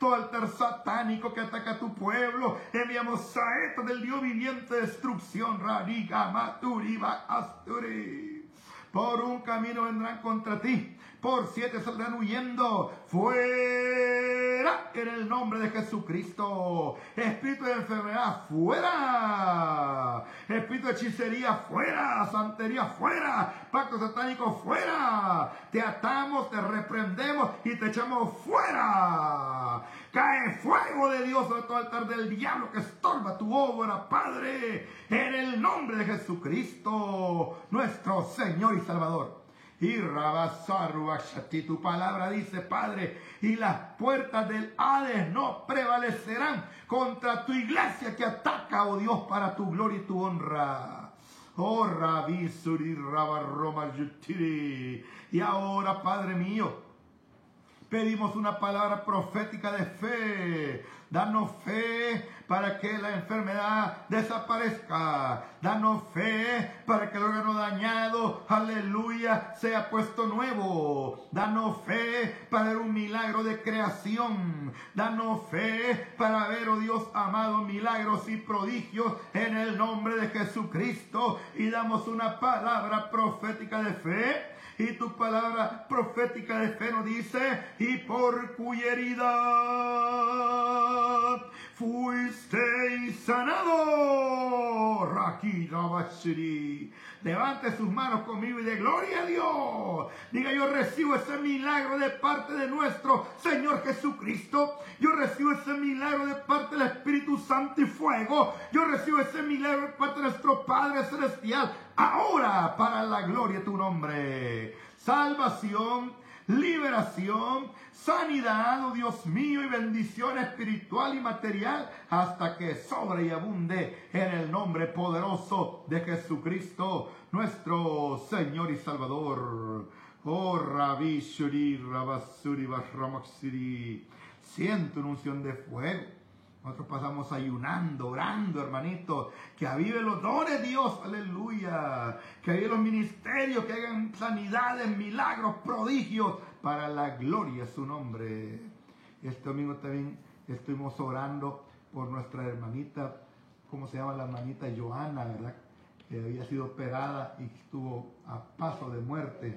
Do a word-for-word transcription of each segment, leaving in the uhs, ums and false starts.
todo altar satánico que ataca a tu pueblo. Enviamos saetas del Dios viviente, destrucción. Radiga maturiba asturi. Por un camino vendrán contra ti, por siete saldrán huyendo. Fuera en el nombre de Jesucristo. Espíritu de enfermedad, fuera. Espíritu de hechicería, fuera. Santería, fuera. Pacto satánico, fuera. Te atamos, te reprendemos y te echamos fuera. Cae fuego de Dios sobre todo altar del diablo que estorba tu obra, Padre, en el nombre de Jesucristo, nuestro Señor y Salvador. Y Rabasarubashati, tu palabra dice, Padre, y las puertas del Hades no prevalecerán contra tu iglesia que ataca, oh Dios, para tu gloria y tu honra. Oh Rabisuri Rabaroma Yutiri. Y ahora, Padre mío, pedimos una palabra profética de fe. Danos fe para que la enfermedad desaparezca. Danos fe para que el órgano dañado, aleluya, sea puesto nuevo. Danos fe para ver un milagro de creación. Danos fe para ver, oh Dios amado, milagros y prodigios en el nombre de Jesucristo. Y damos una palabra profética de fe. Y tu palabra profética de fe nos dice, y por cuya herida fuisteis sanado. Levante sus manos conmigo y de gloria a Dios. Diga, yo recibo ese milagro de parte de nuestro Señor Jesucristo. Yo recibo ese milagro de parte del Espíritu Santo y fuego. Yo recibo ese milagro de parte de nuestro Padre Celestial. Ahora, para la gloria de tu nombre. Salvación, liberación, sanidad, oh Dios mío, y bendición espiritual y material hasta que sobre y abunde en el nombre poderoso de Jesucristo, nuestro Señor y Salvador. Oh Rabbi Shuri, Rabasuri, Barramoxiri. Siento una unción de fuego. Nosotros pasamos ayunando, orando, hermanitos, que avive los dones de Dios, aleluya, que avive los ministerios, que hagan sanidades, milagros, prodigios, para la gloria de su nombre. Este domingo también estuvimos orando por nuestra hermanita, ¿cómo se llama la hermanita? Joana, ¿verdad? Que había sido operada y estuvo a paso de muerte.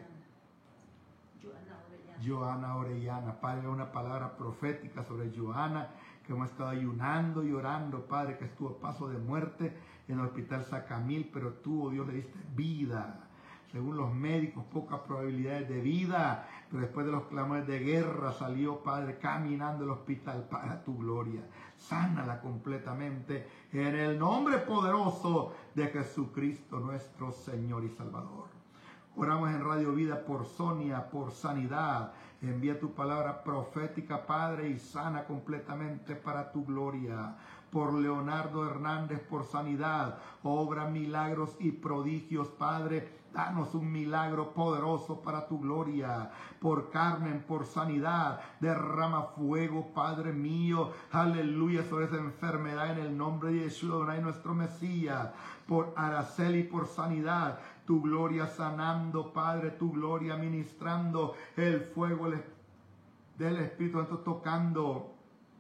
Joana Orellana. Joana Orellana. Padre, una palabra profética sobre Joana, que hemos estado ayunando y orando, Padre, que estuvo a paso de muerte en el hospital Sacamil, pero tú, oh Dios, le diste vida. Según los médicos, pocas probabilidades de vida, pero después de los clamores de guerra salió, Padre, caminando el hospital para tu gloria. Sánala completamente en el nombre poderoso de Jesucristo, nuestro Señor y Salvador. Oramos en Radio Vida por Sonia, por sanidad. Envía tu palabra profética, Padre, y sana completamente para tu gloria. Por Leonardo Hernández, por sanidad. Obra milagros y prodigios, Padre. Danos un milagro poderoso para tu gloria. Por Carmen, por sanidad. Derrama fuego, Padre mío. Aleluya, sobre esa enfermedad en el nombre de Yeshua, Adonai, nuestro Mesías. Por Araceli, por sanidad. Tu gloria sanando, Padre, tu gloria ministrando, el fuego del Espíritu Santo tocando.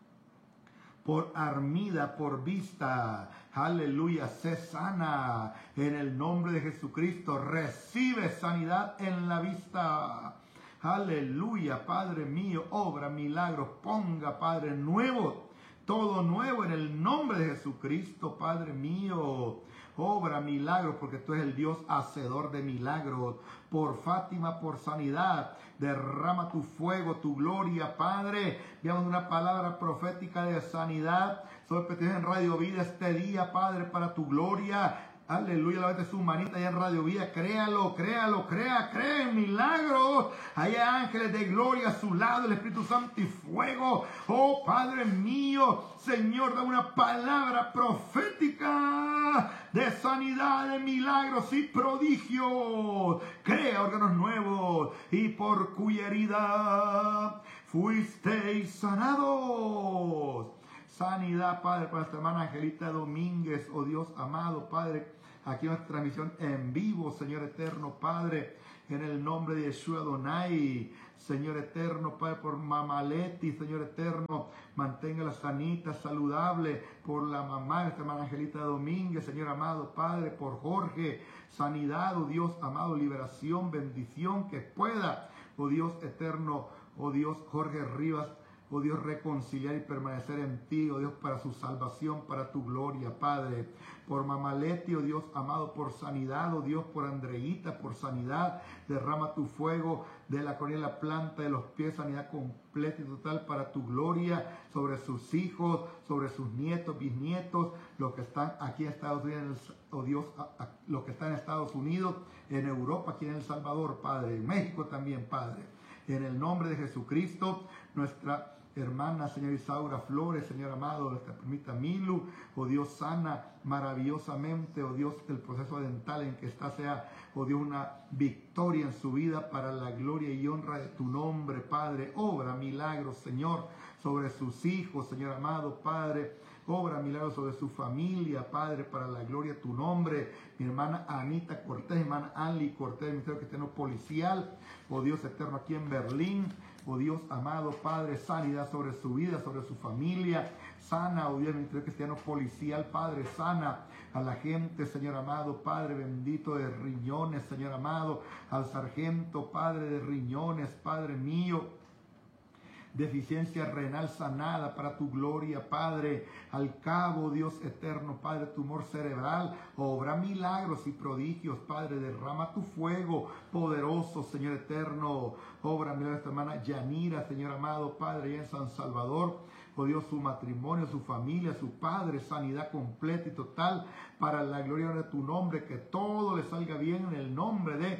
Por Armida, por Vista, aleluya, sé sana en el nombre de Jesucristo. Recibe sanidad en la vista. Aleluya, Padre mío, obra milagros, ponga, Padre, nuevo, todo nuevo en el nombre de Jesucristo, Padre mío. Obra milagros, porque tú eres el Dios hacedor de milagros. Por Fátima, por sanidad, derrama tu fuego, tu gloria, Padre. Veamos una palabra profética de sanidad sobre petición en Radio Vida este día, Padre, para tu gloria. Aleluya, la vez su manita allá en Radio Vida, créalo, créalo, crea, crea en milagros. Hay ángeles de gloria a su lado, el Espíritu Santo y fuego. Oh Padre mío, Señor, da una palabra profética de sanidad, de milagros y prodigios. Crea órganos nuevos y por cuya herida fuisteis sanados. Sanidad, Padre, para nuestra hermana Angelita Domínguez, oh Dios amado, Padre. aquí nuestra transmisión en vivo, Señor eterno, Padre, en el nombre de Yeshua Adonai. Señor eterno, Padre, por Mamá Leti, Señor eterno, manténgala sanita, saludable, por la mamá, nuestra hermana Angelita Domínguez, Señor amado, Padre, por Jorge, sanidad, oh Dios amado, liberación, bendición, que pueda, oh Dios eterno, oh Dios Jorge Rivas, oh Dios, reconciliar y permanecer en ti, oh Dios, para su salvación, para tu gloria, Padre. Por Mamá Leti, oh Dios amado, por sanidad, oh Dios, por Andreita, por sanidad, derrama tu fuego de la coronilla de la planta de los pies, sanidad completa y total para tu gloria, sobre sus hijos, sobre sus nietos, bisnietos, los que están aquí en Estados Unidos, oh Dios, a, a, los que están en Estados Unidos, en Europa, aquí en El Salvador, Padre, en México también, Padre. En el nombre de Jesucristo, nuestra hermana, Señor Isaura Flores, Señor amado, nuestra primita Milu, oh Dios, sana maravillosamente, oh Dios, el proceso dental en que está sea, oh Dios, una victoria en su vida para la gloria y honra de tu nombre, Padre. Obra milagros, Señor, sobre sus hijos, Señor amado, Padre. Obra milagros sobre su familia, Padre, para la gloria de tu nombre. Mi hermana Anita Cortés, hermana Anli Cortés, Ministerio Cristiano Policial, oh Dios eterno, aquí en Berlín. Oh Dios amado, Padre, sanidad sobre su vida, sobre su familia. Sana, oh Dios, Ministerio Cristiano Policial, Padre, sana a la gente, Señor amado, Padre bendito de riñones, Señor amado, al sargento, Padre de riñones, Padre mío. Deficiencia renal sanada para tu gloria, Padre. Al cabo, Dios eterno, Padre, tumor cerebral, obra milagros y prodigios, Padre. Derrama tu fuego poderoso, Señor eterno. Obra milagros, tu hermana Yanira, Señor amado, Padre, allá en San Salvador. Oh Dios, su matrimonio, su familia, su padre, sanidad completa y total para la gloria de tu nombre, que todo le salga bien en el nombre de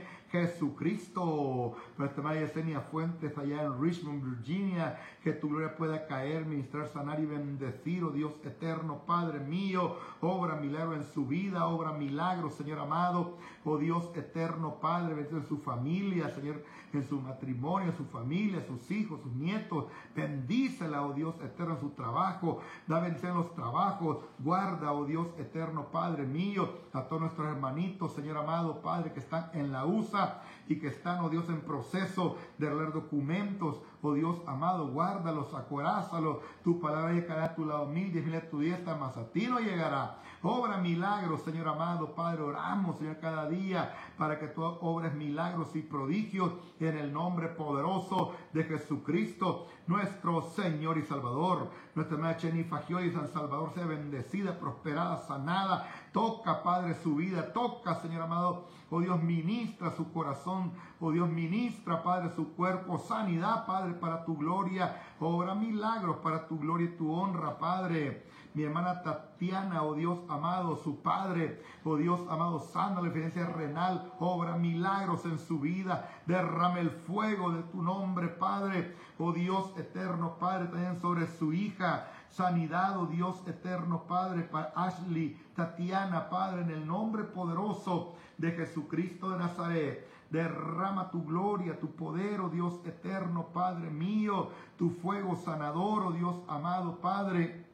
Jesucristo. Nuestra hermana Yesenia Fuentes allá en Richmond, Virginia, que tu gloria pueda caer, ministrar, sanar y bendecir, oh Dios eterno, Padre mío, obra milagro en su vida, obra milagro, Señor amado, oh Dios eterno, Padre, bendice en su familia, Señor, en su matrimonio, su familia, sus hijos, sus nietos, bendícela, oh Dios eterno, en su trabajo, da bendición en los trabajos, guarda, oh Dios eterno, Padre mío, a todos nuestros hermanitos, Señor amado, Padre, que están en la U S A y que están, oh Dios, en proceso de arreglar documentos, oh Dios amado, guárdalos, acorázalos, tu palabra llegará a tu lado mil, diez mil a tu diestra, mas a ti no llegará. Obra milagros, Señor amado, Padre, oramos, Señor, cada día para que tú obres milagros y prodigios en el nombre poderoso de Jesucristo, nuestro Señor y Salvador. Nuestra hermana Cheni Fagioli, San Salvador, sea bendecida, prosperada, sanada. Toca, Padre, su vida, toca, Señor amado, oh Dios, ministra su corazón, oh Dios, ministra, Padre, su cuerpo, sanidad, Padre, para tu gloria, obra milagros para tu gloria y tu honra, Padre. Mi hermana Tatiana, oh Dios amado, su padre, oh Dios amado, sana la deficiencia renal, obra milagros en su vida, derrame el fuego de tu nombre, Padre, oh Dios eterno, Padre, también sobre su hija, sanidad, oh Dios eterno, Padre, para Ashley, Tatiana, Padre, en el nombre poderoso de Jesucristo de Nazaret. Derrama tu gloria, tu poder, oh Dios eterno, Padre mío, tu fuego sanador, oh Dios amado, Padre.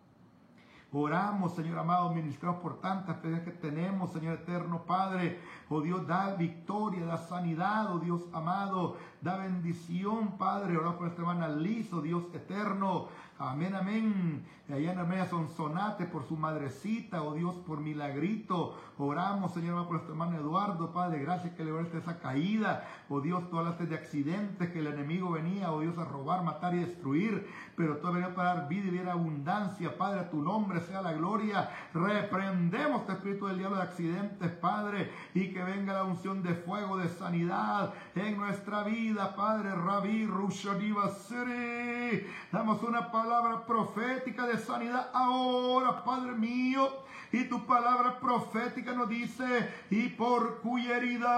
Oramos, Señor amado, ministrados por tantas pedidas que tenemos, Señor eterno, Padre. Oh Dios, da victoria, da sanidad, oh Dios amado, da bendición, Padre. Oramos por nuestra hermana Liz, oh Dios eterno. Amén, amén. Allá en Armenia Sonsonate, por su madrecita, oh Dios, por Milagrito. Oramos, Señor amado, por nuestro hermano Eduardo, Padre. Gracias que le libraste esa caída. Oh Dios, tú hablaste de accidentes, que el enemigo venía, oh Dios, a robar, matar y destruir. Pero tú venía para dar vida y vida abundancia, Padre, a tu nombre sea la gloria. Reprendemos este espíritu del diablo de accidentes, Padre, y que venga la unción de fuego, de sanidad en nuestra vida, Padre. Rabí Rushaniva Siri, damos una palabra profética de sanidad ahora, Padre mío, y tu palabra profética nos dice: y por cuya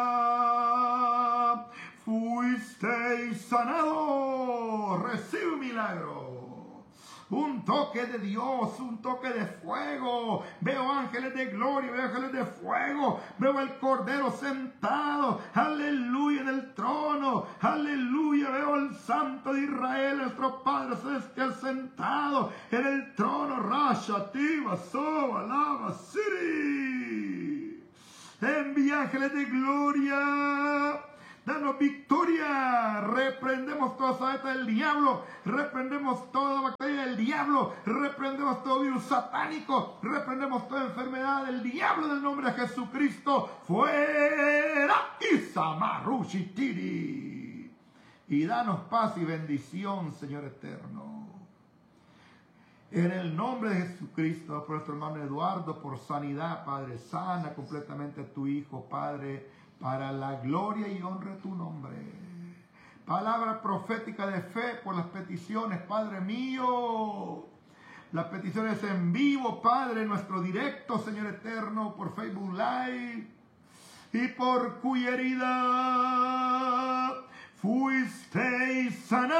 herida fuisteis sanado. Recibe un milagro. Un toque de Dios, un toque de fuego. Veo ángeles de gloria, veo ángeles de fuego. Veo el Cordero sentado, aleluya, en el trono, aleluya. Veo al Santo de Israel, nuestro Padre Celestial, sentado en el trono. Rasha, Tiva, Soba, Lava, Siri. Envía ángeles de gloria. Danos victoria. Reprendemos toda saeta del diablo. Reprendemos toda bacteria del diablo. Reprendemos todo virus satánico. Reprendemos toda enfermedad del diablo en el nombre de Jesucristo. Fuera. Isamarushitiri. Y danos paz y bendición, Señor eterno. En el nombre de Jesucristo, por nuestro hermano Eduardo, por sanidad, Padre, sana completamente a tu Hijo, Padre, para la gloria y honra de tu nombre. Palabra profética de fe por las peticiones, Padre mío. Las peticiones en vivo, Padre, nuestro directo, Señor eterno, por Facebook Live. Y por cuya herida fuisteis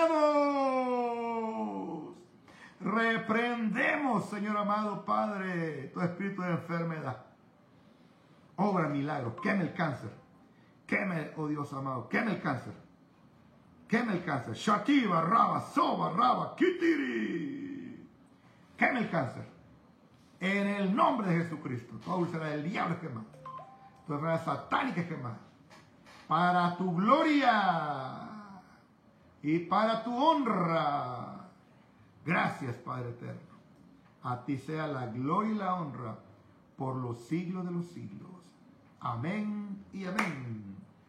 sanados. Reprendemos, Señor amado Padre, tu espíritu de enfermedad. Obra milagros, queme el cáncer. Queme, oh Dios amado, queme el cáncer. Queme el cáncer. Shativa, Raba, Soba, Raba, Kitiri. Queme el cáncer. En el nombre de Jesucristo. Toda úlcera del diablo es quemada. Toda enfermedad satánica es quemada. Para tu gloria y para tu honra. Gracias, Padre eterno. A ti sea la gloria y la honra por los siglos de los siglos. Amén y amén.